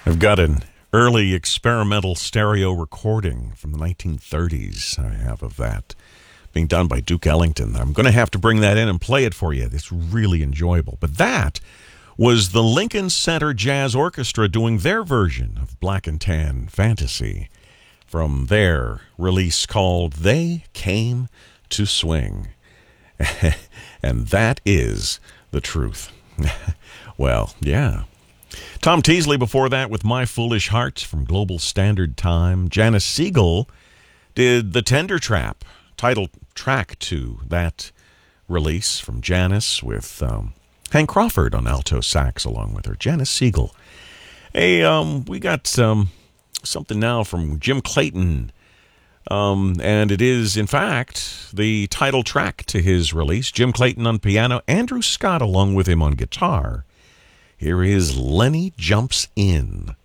I've got an early experimental stereo recording from the 1930s. I have of that being done by Duke Ellington. I'm going to have to bring that in and play it for you. It's really enjoyable. But that was the Lincoln Center Jazz Orchestra doing their version of Black and Tan Fantasy from their release called They Came to Swing. And that is the truth. Well, yeah. Tom Teasley before that with My Foolish Heart from Global Standard Time. Janice Siegel did The Tender Trap, title track to that release from Janice with Hank Crawford on alto sax along with her. Janice Siegel. Hey, we got something now from Jim Clayton. And it is, in fact, the title track to his release. Jim Clayton on piano, Andrew Scott along with him on guitar. Here is Lenny Jumps In.